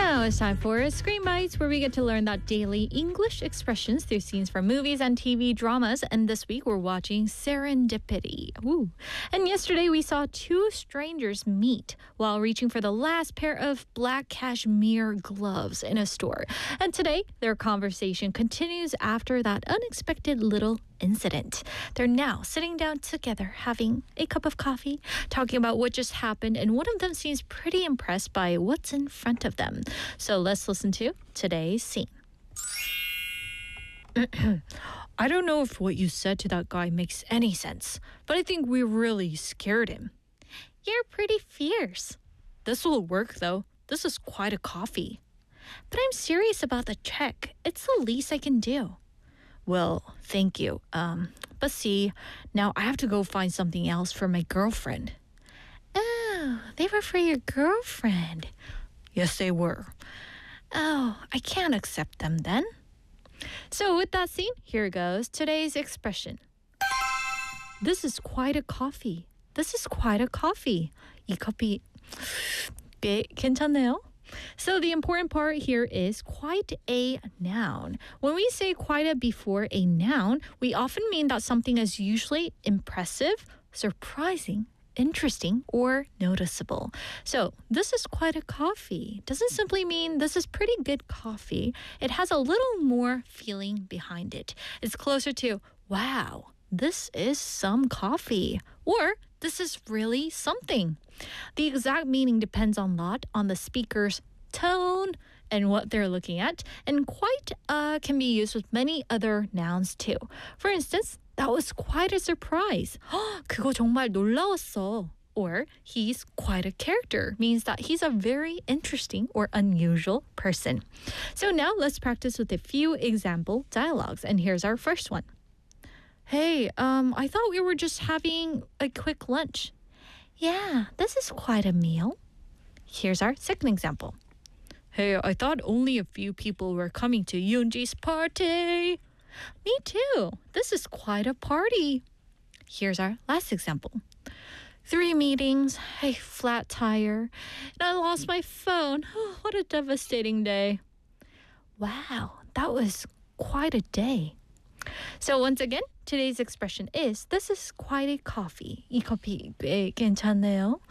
Now it's time for Screen Bites, where we get to learn that daily English expressions through scenes from movies and TV dramas. And this week we're watching Serendipity. Ooh. And yesterday we saw two strangers meet while reaching for the last pair of black cashmere gloves in a store. And today their conversation continues after that unexpected little incident. They're now sitting down together having a cup of coffee, talking about what just happened, and one of them seems pretty impressed by what's in front of them. So let's listen to today's scene. I don't know if what you said to that guy makes any sense, but I think we really scared him. You're pretty fierce. This will work though. This is quite a coffee. But I'm serious about the check. It's the least I can do. Well, thank you. But see, now I have to go find something else for my girlfriend. Oh, they were for your girlfriend. Yes, they were. Oh, I can't accept them then. So with that scene, here goes today's expression. This is quite a coffee. This is quite a coffee. 이 커피 꽤 괜찮네요. So the important part here is quite a noun. When we say quite a before a noun, we often mean that something is usually impressive, surprising, interesting, or noticeable. So this is quite a coffee doesn't simply mean this is pretty good coffee. It has a little more feeling behind it. It's closer to, wow, this is some coffee, or this is really something. The exact meaning depends a lot on the speaker's tone and what they're looking at, and quite can be used with many other nouns too. For instance, that was quite a surprise. 그거 정말 놀라웠어. Or he's quite a character means that he's a very interesting or unusual person. So now let's practice with a few example dialogues, and here's our first one. Hey, I thought we were just having a quick lunch. Yeah, this is quite a meal. Here's our second example. Hey, I thought only a few people were coming to Yoonji's party. Me too. This is quite a party. Here's our last example. 3 meetings, a flat tire, and I lost my phone. Oh, what a devastating day. Wow, that was quite a day. So once again, today's expression is this is quite a coffee. 이 커피 꽤 괜찮네요.